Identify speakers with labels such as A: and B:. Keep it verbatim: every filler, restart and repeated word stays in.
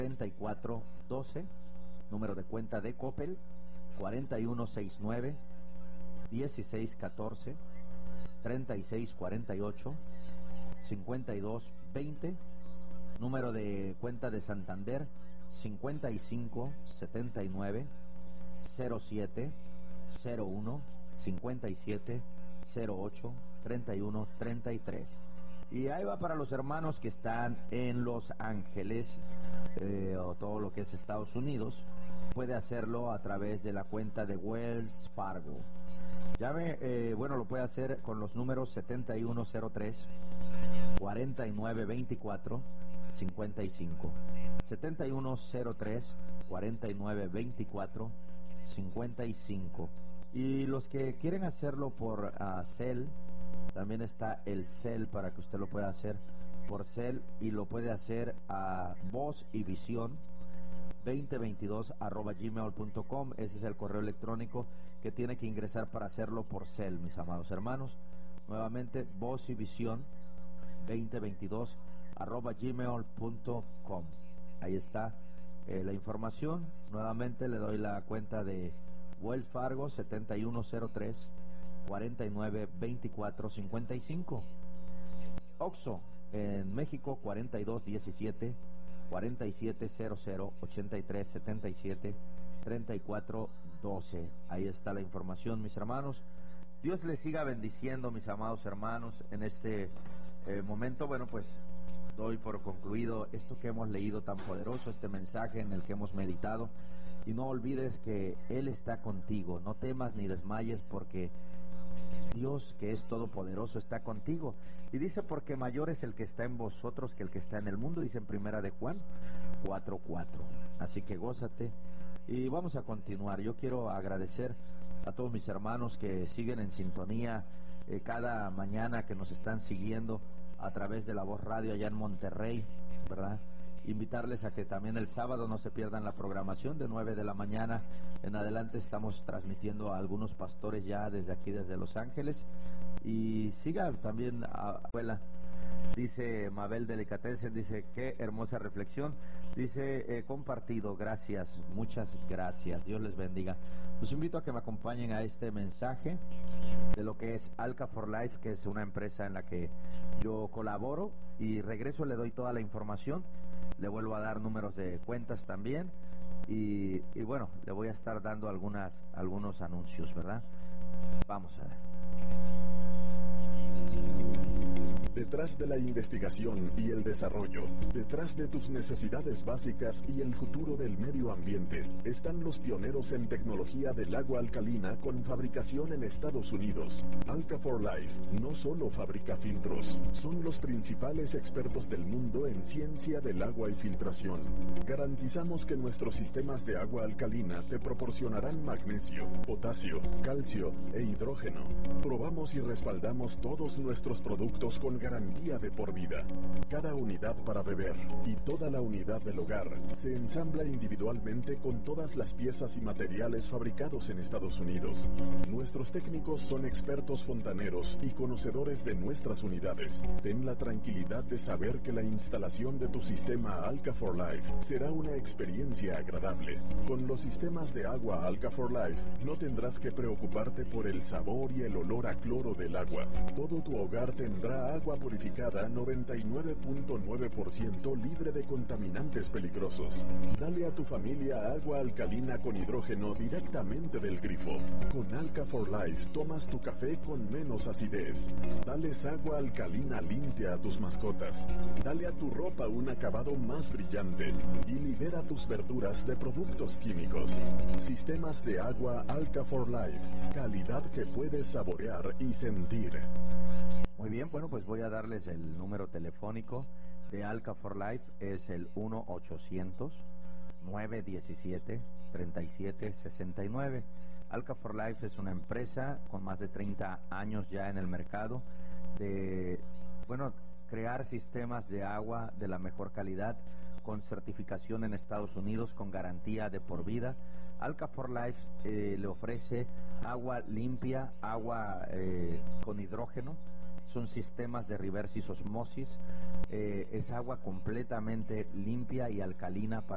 A: treinta y cuatro doce, número de cuenta de Coppel, cuarenta y uno sesenta y nueve, dieciséis catorce, treinta y seis cuarenta y ocho, cincuenta y dos veinte, número de cuenta de Santander, cincuenta y cinco setenta y nueve, cero siete cero uno, cincuenta y siete cero ocho, treinta y uno treinta y tres. Y ahí va para los hermanos que están en Los Ángeles, eh, o todo lo que es Estados Unidos, puede hacerlo a través de la cuenta de Wells Fargo. Llame, eh, bueno, lo puede hacer con los números setenta y uno cero tres, cuarenta y nueve veinticuatro, cincuenta y cinco. setenta y uno cero tres, cuarenta y nueve veinticuatro, cincuenta y cinco. Y los que quieren hacerlo por uh, Cel, también está el Cel para que usted lo pueda hacer por Cel, y lo puede hacer a voz y visión veinte veintidós arroba gmail punto com. Ese es el correo electrónico que tiene que ingresar para hacerlo por Cel, mis amados hermanos. Nuevamente, voz y visión veinte veintidós arroba gmail punto com. Ahí está eh, la información. Nuevamente le doy la cuenta de Wells Fargo, setenta y uno cero tres, cuarenta y nueve veinticuatro, cincuenta y cinco. Oxxo en México, cuarenta y dos diecisiete, cuarenta y siete cero cero, ochenta y tres setenta y siete, treinta y cuatro doce. Ahí está la información, mis hermanos. Dios les siga bendiciendo, mis amados hermanos. En este eh, momento, bueno, pues doy por concluido esto que hemos leído tan poderoso, este mensaje en el que hemos meditado. Y no olvides que Él está contigo. No temas ni desmayes, porque Dios, que es todopoderoso, está contigo. Y dice, porque mayor es el que está en vosotros que el que está en el mundo, dice en primera de Juan cuatro cuatro. Así que gózate. Y vamos a continuar. Yo quiero agradecer a todos mis hermanos que siguen en sintonía eh, cada mañana, que nos están siguiendo a través de La Voz Radio allá en Monterrey, ¿verdad? Invitarles a que también el sábado no se pierdan la programación de nueve de la mañana en adelante. Estamos transmitiendo a algunos pastores ya desde aquí, desde Los Ángeles. Y siga también a abuela. Dice Mabel Delicatessen, dice, qué hermosa reflexión. Dice, eh, compartido, gracias, muchas gracias, Dios les bendiga. Los invito a que me acompañen a este mensaje de lo que es Alka for Life, que es una empresa en la que yo colaboro, y regreso, le doy toda la información, le vuelvo a dar números de cuentas también, y, y bueno, le voy a estar dando algunas, algunos anuncios, ¿verdad? Vamos a ver.
B: Detrás de la investigación y el desarrollo, detrás de tus necesidades básicas y el futuro del medio ambiente, están los pioneros en tecnología del agua alcalina con fabricación en Estados Unidos. Alka for Life no solo fabrica filtros, son los principales expertos del mundo en ciencia del agua y filtración. Garantizamos que nuestros sistemas de agua alcalina te proporcionarán magnesio, potasio, calcio e hidrógeno. Probamos y respaldamos todos nuestros productos con garantía de por vida. Cada unidad para beber y toda la unidad del hogar se ensambla individualmente con todas las piezas y materiales fabricados en Estados Unidos. Nuestros técnicos son expertos fontaneros y conocedores de nuestras unidades. Ten la tranquilidad de saber que la instalación de tu sistema Alka for Life será una experiencia agradable. Con los sistemas de agua Alka for Life no tendrás que preocuparte por el sabor y el olor a cloro del agua. Todo tu hogar tendrá agua purificada noventa y nueve punto nueve por ciento libre de contaminantes peligrosos. Dale a tu familia agua alcalina con hidrógeno directamente del grifo. Con Alka for Life tomas tu café con menos acidez. Dales agua alcalina limpia a tus mascotas. Dale a tu ropa un acabado más brillante y libera tus verduras de productos químicos. Sistemas de agua Alka for Life. Calidad que puedes saborear y sentir.
A: Muy bien, bueno, pues voy a darles el número telefónico de Alka for Life. Es el uno ochocientos, nueve diecisiete, treinta y siete sesenta y nueve. Alka for Life es una empresa con más de treinta años ya en el mercado de, bueno, crear sistemas de agua de la mejor calidad, con certificación en Estados Unidos, con garantía de por vida. Alka for Life eh, le ofrece agua limpia, agua eh, con hidrógeno. Son sistemas de reverse osmosis. Eh, es agua completamente limpia y alcalina para